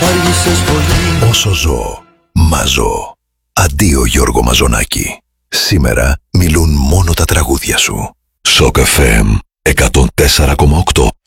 άργησες πολύ. Όσο ζω, μαζώ. Αντίο Γιώργο Μαζονάκη. Σήμερα μιλούν μόνο τα τραγούδια σου. Σοκ FM 104,8.